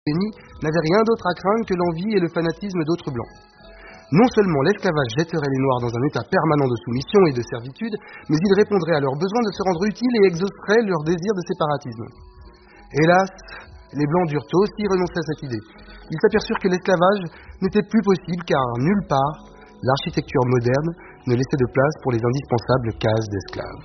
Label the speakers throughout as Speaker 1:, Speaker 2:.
Speaker 1: n'avait rien d'autre à craindre que l'envie et le fanatisme d'autres blancs. Non seulement l'esclavage jetterait les Noirs dans un état permanent de soumission et de servitude, mais il répondrait à leur besoin de se rendre utiles et exaucerait leur désir de séparatisme. Hélas, les Blancs durent aussi renoncer à cette idée. Ils s'aperçurent que l'esclavage n'était plus possible car nulle part, l'architecture moderne ne laissait de place pour les indispensables cases d'esclaves.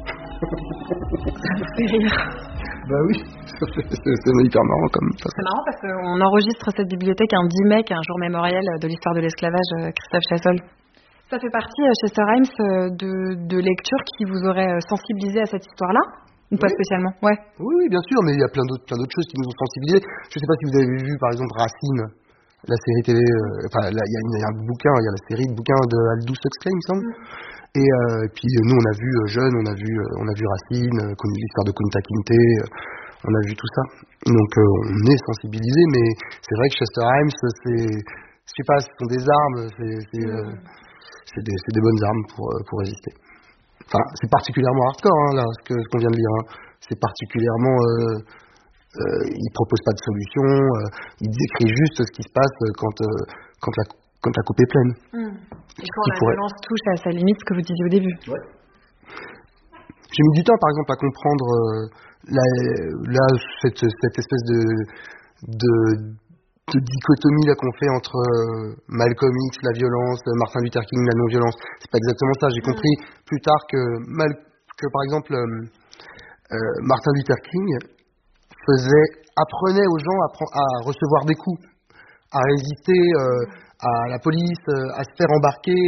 Speaker 2: Ça fait rire.
Speaker 1: Bah oui, c'est hyper marrant comme ça.
Speaker 2: C'est marrant parce qu'on enregistre cette bibliothèque un 10 mai, qui est un jour mémoriel de l'histoire de l'esclavage, Christophe Chassol. Ça fait partie, Chester Himes, de lectures qui vous auraient sensibilisé à cette histoire-là? Ou pas spécialement? Ouais.
Speaker 1: Oui, bien sûr, mais il y a plein d'autres choses qui nous ont sensibilisés. Je ne sais pas si vous avez vu, par exemple, Racine, la série télé. Il y a un bouquin, il y a la série de bouquins de Aldous Huxley, il me semble. Et puis nous, on a vu jeunes, on a vu Racine, l'histoire de Kunta Kinte, on a vu tout ça. Donc on est sensibilisés, mais c'est vrai que Chester Himes, je sais pas, ce sont des armes, c'est des bonnes armes pour résister. Enfin, c'est particulièrement hardcore, là, ce qu'on vient de lire. C'est particulièrement... il propose pas de solution, il décrit juste ce qui se passe quand la coupe est pleine.
Speaker 2: Et quand la violence touche à sa limite, ce que vous disiez au début.
Speaker 1: Ouais. J'ai mis du temps, par exemple, à comprendre cette espèce de dichotomie là qu'on fait entre Malcolm X, la violence, Martin Luther King, la non-violence. C'est pas exactement ça. J'ai compris plus tard que par exemple Martin Luther King apprenait aux gens à recevoir des coups, à résister à la police, à se faire embarquer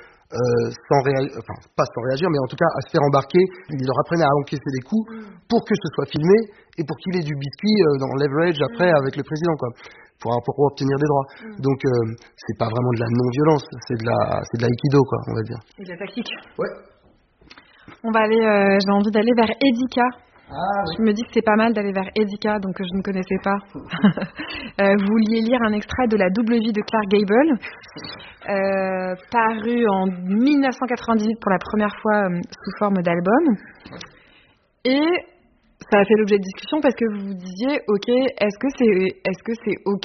Speaker 1: pas sans réagir, mais en tout cas à se faire embarquer. Il leur apprenait à encaisser des coups pour que ce soit filmé et pour qu'il ait du biscuit dans leverage après avec le président, quoi. Pour obtenir des droits. Donc c'est pas vraiment de la non-violence, c'est de l'aïkido, quoi, on va dire.
Speaker 2: Et de la tactique.
Speaker 1: Ouais.
Speaker 2: On va aller, j'ai envie d'aller vers Edika.
Speaker 1: Ah, oui.
Speaker 2: Je me dis que c'est pas mal d'aller vers Edika, donc je ne connaissais pas. Vous vouliez lire un extrait de La double vie de Clark Gable, paru en 1998 pour la première fois sous forme d'album. Et ça a fait l'objet de discussion parce que vous vous disiez, ok, est-ce que c'est ok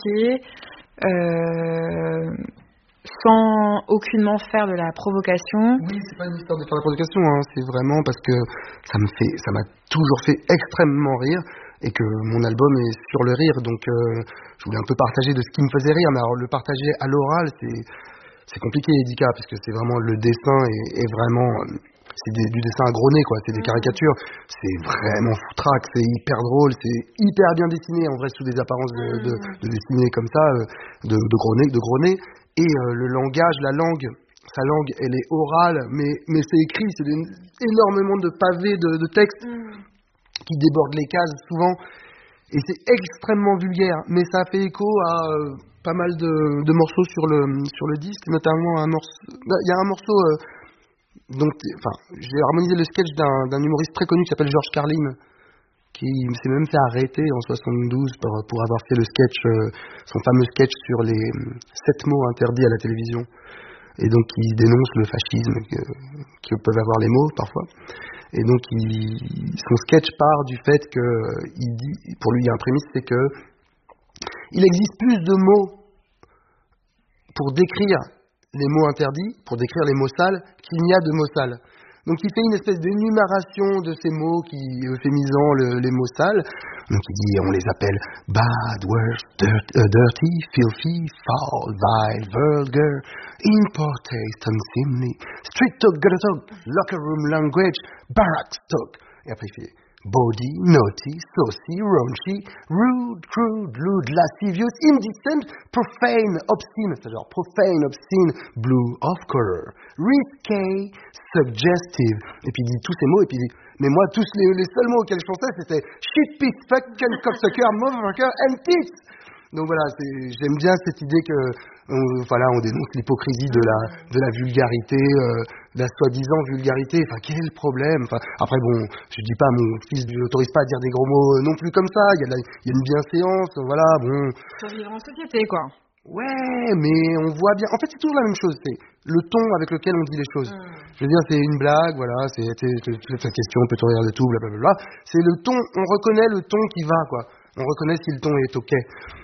Speaker 2: sans aucunement faire de la provocation?
Speaker 1: Oui, c'est pas une histoire de faire de la provocation, c'est vraiment parce que ça m'a toujours fait extrêmement rire et que mon album est sur le rire, donc je voulais un peu partager de ce qui me faisait rire, mais alors le partager à l'oral, c'est compliqué, Edika, parce que c'est vraiment le dessin est vraiment... C'est du dessin à gros nez, quoi. C'est des caricatures. C'est vraiment foutraque, c'est hyper drôle, c'est hyper bien dessiné, en vrai, sous des apparences de dessiné comme ça, de gros nez. Et le langage, sa langue, elle est orale, mais c'est écrit, c'est énormément de pavés de textes qui débordent les cases souvent. Et c'est extrêmement vulgaire, mais ça fait écho à pas mal de morceaux sur le disque, notamment un morceau. Il y a un morceau. Donc, j'ai harmonisé le sketch d'un humoriste très connu qui s'appelle George Carlin, qui s'est même fait arrêter en 72 pour avoir fait le sketch, son fameux sketch sur les 7 mots interdits à la télévision. Et donc, il dénonce le fascisme que peuvent avoir les mots parfois. Et donc, son sketch part du fait que, pour lui, il y a un prémisse, c'est que il existe plus de mots pour décrire les mots interdits, pour décrire les mots sales, qu'il n'y a de mots sales. Donc il fait une espèce d'énumération de ces mots euphémisant les mots sales. Donc il dit, on les appelle bad, worse, dirty, filthy, foul, vile, vulgar, in poor taste, unseemly, street talk, gutter talk, locker room language, barracks talk. Et après il fait body, naughty, saucy, raunchy, rude, crude, lewd, lascivious, indecent, profane, obscene, c'est-à-dire profane, obscene, blue, off color, risqué, suggestive. Et puis il dit tous ces mots, et puis il dit, mais moi, tous les seuls mots auxquels je pensais, c'était shit, piss, fuck, cocksucker, motherfucker, and tits. Donc voilà, j'aime bien cette idée que on dénonce l'hypocrisie de la vulgarité, de la soi-disant vulgarité. Enfin, quel est le problème? Enfin, après bon, je dis pas, mon fils, je l'autorise pas à dire des gros mots non plus comme ça. Il y a une bienséance, voilà, bon.
Speaker 2: Survivre en société, quoi.
Speaker 1: Ouais, mais on voit bien. En fait, c'est toujours la même chose. C'est le ton avec lequel on dit les choses. Je veux dire, c'est une blague, voilà. C'est cette question, peut-on rire de tout, blablabla. C'est le ton. On reconnaît le ton qui va, quoi. On reconnaît si le ton est ok.